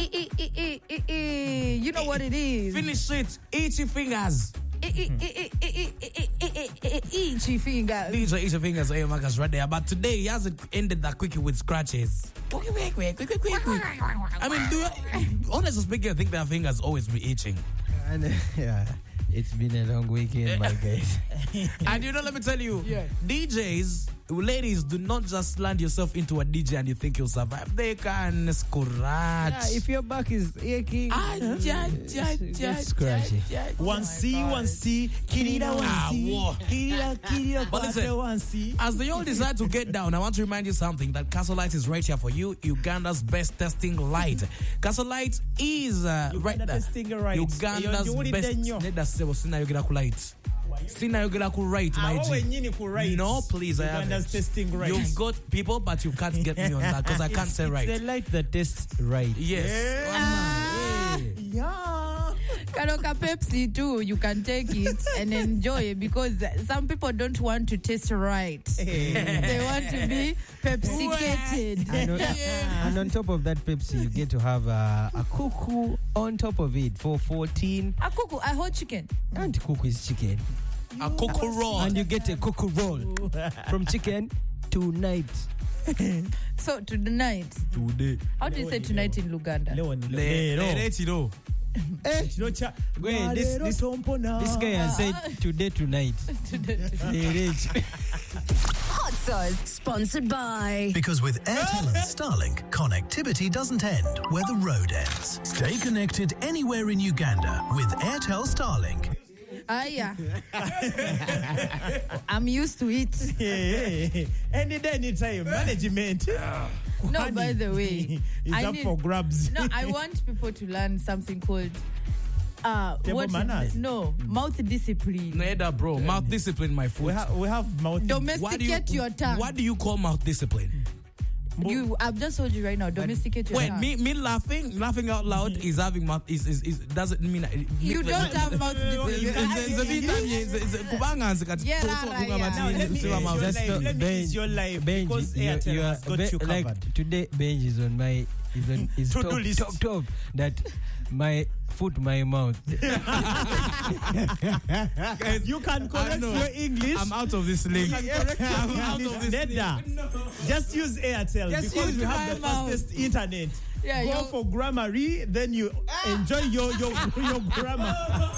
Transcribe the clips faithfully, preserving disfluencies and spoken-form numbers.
E, e, e, e, e, e. You know what it is. Finish it. Eat your fingers. Itchy fingers. These are each fingers, A M Akas right there. But today he hasn't ended that quickie with scratches. I mean, do you, honestly speaking, I think their fingers always be itching. And, uh, yeah, it's been a long weekend, my guys. And you know, let me tell you, yeah. D Js, ladies, do not just land yourself into a D J and you think you'll survive. They can scratch. Yeah, if your back is aching, ah, ja, ja, ja, scratch it. ja, ja. One C, one C, Kirida one Ah, C, whoa. Kirida, Kirida, But listen, Kwate one C. as they all decide to get down, I want to remind you something, that Castle Light is right here for you, Uganda's best testing light. Castle Light is uh, right there. Testing right. Uganda's You- you best. did then, Neda sebo sina yogera ku light. Sina yogera ku right, my Ah, G. wenyini ku right. No, please, I Uganda's haven't. testing right. You've got people, but you can't get me on that because I can't say right. It's the light that tastes right. Yes. Yeah. Ah. Yeah. Karoka Pepsi too, you can take it and enjoy, because some people don't want to taste right. They want to be Pepsi-cated. And on, and on top of that Pepsi, you get to have uh, a kuku on top of it for fourteen. A kuku, a whole chicken. And kuku is chicken. A cocoa roll. And you get a kuku roll from chicken tonight. So to the night. Today. How do you say tonight in Luganda? Leo ni Le, leo. le, chiro. Eh, Chino cha- wait, this, this, this guy has said today tonight. Hot Sauce, sponsored by. Because with Airtel and Starlink, connectivity doesn't end where the road ends. Stay connected anywhere in Uganda with Airtel Starlink. Ah, yeah. I'm used to it. Yeah. Any day, any time. Management. No, by the way, it's I up need- for grabs. No, I want people to learn something called uh Table what manners. no mouth discipline. Neda, bro. Mouth discipline, my foot. we, ha- we have mouth. What do you, Domesticate your tongue. What do you call mouth discipline? You, I've just told you right now. Domesticate your Wait, tongue. me me laughing laughing out loud is having mouth is is, is doesn't mean it, You me- don't have mouth discipline. Yeah, right, yeah. Now, let me ease your Just life. no, Let me ease your life. Benji, Because you- Airtel you are has got be- you like covered. today, Benji is on my is on is To-do top, list. top top that my foot, my mouth. You can correct know. your English. I'm out of this league. You can correct your I'm out English. of this Neda, Just use Airtel Just because use we have the my mouth. fastest internet. Yeah, Go you're- for Grammarly, then you enjoy your your your grammar.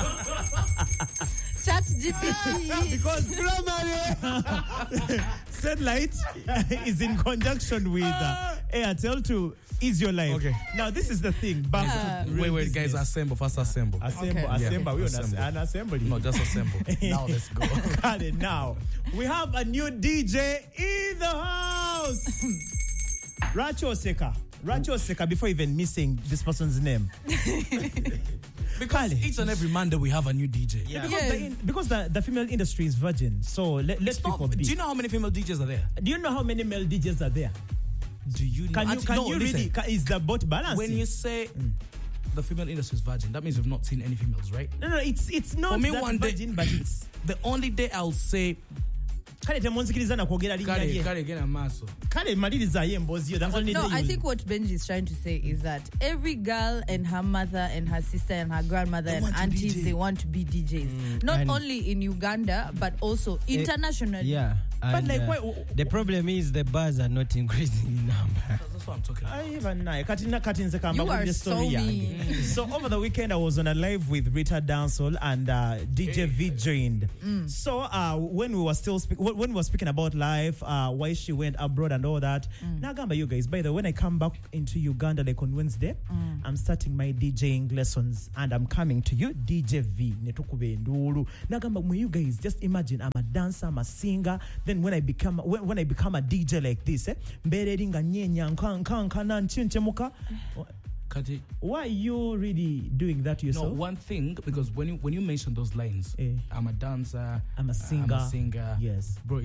Chat G P T. Because Grammarly satellite is in conjunction with uh, Airtel to ease your life. Okay. Now this is the thing. Back to Wait, real wait, guys, business. assemble, first assemble. Assemble, Okay. assemble. Yeah, We assemble. an assembly. No, just assemble. Now let's go. Got it. Now we have a new D J in the house. Racho Seka. Racho Seka. Before even missing this person's name, Because each and every Monday we have a new D J. Yeah. because, Yes. the, in, because the, the female industry is virgin. So let, let Stop. people be. Do you know how many female D Js are there? Do you know how many male D Js are there? Do you know? Can you Auntie, can no, you listen. really? Can, is the boat balancing? When you say the female industry is virgin, that means you've not seen any females, right? no no, it's it's not For me, that one day- virgin, but it's. The only day I'll say Kale temunzikiriza na kwogera linnya kale lye. kale gena maso. Kale maliriza ye emboozi yo. That's only No, day I you- think what Benji is trying to say is that every girl and her mother and her sister and her grandmother and want to aunties, D J. they want to be D Js. Not and- only in Uganda, but also internationally. Yeah. But And, like, uh, why- the problem is the bars are not increasing in number. That's what I'm talking about. I even know. Kati na kati nze kamba You are with the so story yange. mean. So over the weekend I was on a live with Rita Dancehall and uh, D J V joined. So uh, when we were still speak- when we were speaking about life, uh, why she went abroad and all that. Nagamba you guys. By the way, when I come back into Uganda like on Wednesday, I'm starting my DJing lessons and I'm coming to you D J V. Netukube ndulu. Nagamba when you guys just imagine I'm a dancer, I'm a singer. Then when I become when, when I become a D J like this, eh, mbereringa nyenya nka nka nka na nchenchemuka. Kati, Why are you really doing that no, yourself? one thing, because when you when you mention those lines, Eh. I'm a dancer, I'm a singer. I'm a singer, Yes. bro.